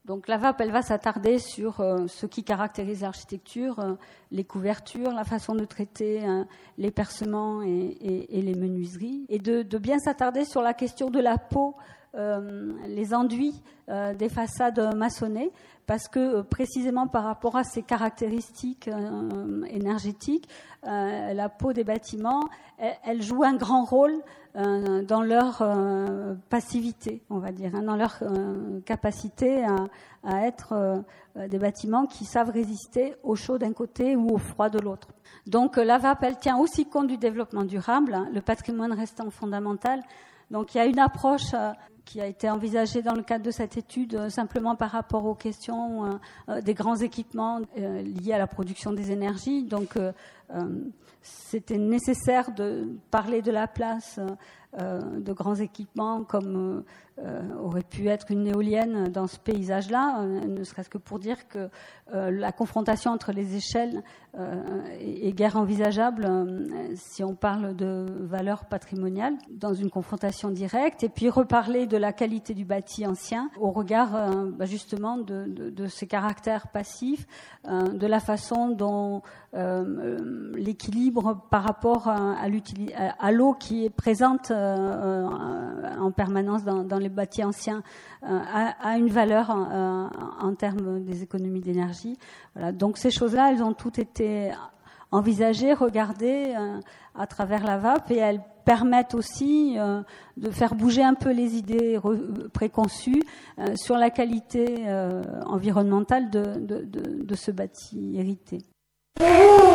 Donc la VAP, elle va s'attarder sur ce qui caractérise l'architecture, les couvertures, la façon de traiter les percements et les menuiseries, et de bien s'attarder sur la question de la peau, les enduits des façades maçonnées, parce que précisément par rapport à ces caractéristiques énergétiques, la peau des bâtiments, elle joue un grand rôle dans leur passivité, on va dire, dans leur capacité à être des bâtiments qui savent résister au chaud d'un côté ou au froid de l'autre. Donc la VAP, elle tient aussi compte du développement durable, le patrimoine restant fondamental. Donc il y a une approche qui a été envisagée dans le cadre de cette étude simplement par rapport aux questions des grands équipements liés à la production des énergies. Donc c'était nécessaire de parler de la place de grands équipements comme aurait pu être une éolienne dans ce paysage-là, ne serait-ce que pour dire que la confrontation entre les échelles est guère envisageable si on parle de valeur patrimoniale dans une confrontation directe, et puis reparler de la qualité du bâti ancien au regard justement de ses caractères passifs, de la façon dont l'équilibre par rapport à l'eau qui est présente en permanence dans les bâtis anciens a une valeur en termes des économies d'énergie. Voilà. Donc ces choses-là, elles ont toutes été envisagées, regardées à travers la VAP, et elles permettent aussi de faire bouger un peu les idées préconçues sur la qualité environnementale de ce bâti hérité.